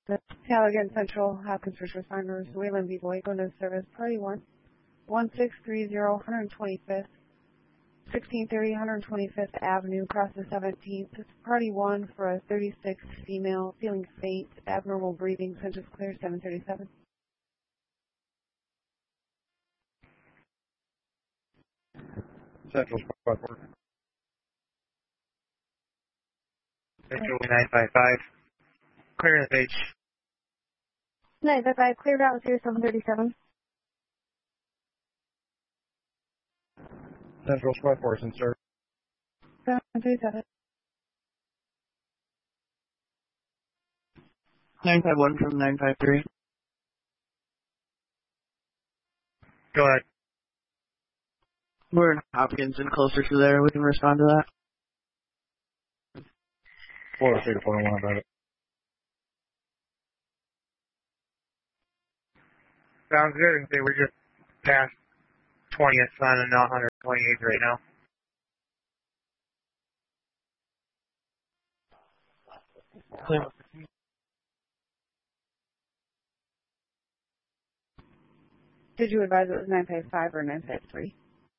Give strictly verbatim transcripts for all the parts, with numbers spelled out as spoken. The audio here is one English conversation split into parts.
Halligan Central, Hopkins First Responders, Wayland B. Boy, go to service, party one, one six three zero, one twenty-fifth, sixteen thirty, one twenty-fifth Avenue, across the seventeenth. Party one for a thirty-six female, feeling faint, abnormal breathing, census clear, seven thirty-seven. Central Squad four. Central nine five five. Clearance H. nine five five, cleared out here, seven thirty-seven. Central Squad four, in service. seven thirty-seven. nine five one from nine five three. Go ahead. We're in Hopkins and closer to there. We can respond to that. four oh three to four oh one about it. Sounds good. And say we're just past twentieth sun and not one twenty-eighth right now. Clear. Did you advise it was nine five five or nine five three?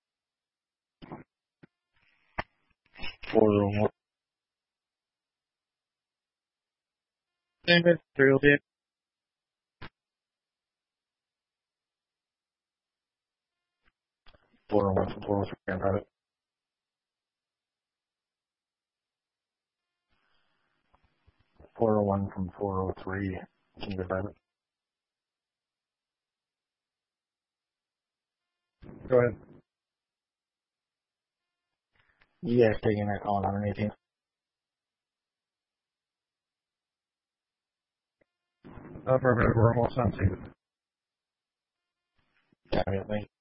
four oh one. nine five three will do. four oh one from four oh three, I got it. four oh one from four oh three, can you grab it? Go ahead. You guys taking that call on one eighteen? Affirmative, we're almost on scene. Yeah, I mean,